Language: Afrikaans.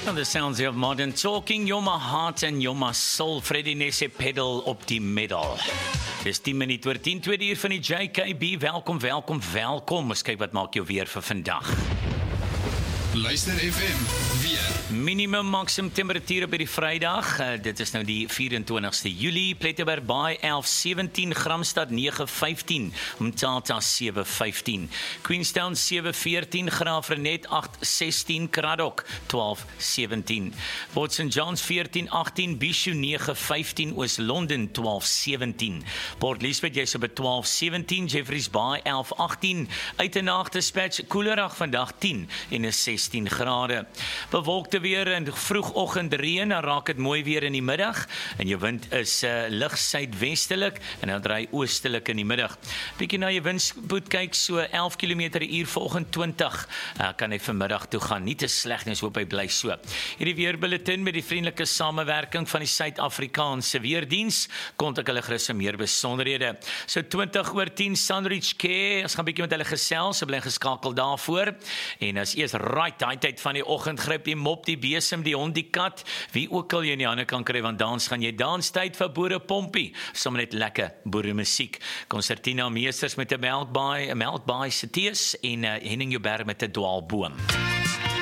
Well, the sounds of modern talking, you're my heart and you're my soul. Freddie Nesse pedal op die middel. Dis 10 minute oor 10, tweede uur van die JKB. Welkom. Ons kyk wat maak jou weer vir vandag. Luister FM, weer. Minimum maximum temperatuur op die Vrydag. Dit is nou die 24ste Julie. Plettenberg Baai 11:17, Gramstad 9:15, Mthatha 7:15, Queenstown 7:14, Graafrenet 8:16, Cradock 12:17, Port St Johns 14:18, Bishu 9:15, Oos-London 12:17, Port Elizabeth jy's op 12:17, Jeffreys Bay 11:18, Uitenhaag Dispatch koelerag vandag 10 en is 16 grade. Bewolkte weer en vroegoggend reën, dan raak dit mooi weer in die middag en jou wind is lig suidwestelik en dan draai oostelik in die middag. Bietjie na jou windspoed kyk, so 11 km/h vanoggend 20 kan hy vanmiddag toe gaan. Nie te sleg nie, hoop hy bly so. Hierdie weerbulletin met die vriendelike samewerking van die Suid-Afrikaanse Weerdiens, kon ek hulle gerus meer besonderhede. So 20:10 Sunridge Care, ons gaan bietjie met hulle gesels, so bly geskakel daarvoor. En as eers daai tyd van die oggend gryp die mop, die besem, die hond, die kat, wie ook al jy in die hande kan kry, want dans gaan jy danstyd vir Boere Pompie, sommer net lekker boere musiek. Concertina Meesters met 'n Melkbaai se tees en Henning Joubert met 'n Dwaalboom.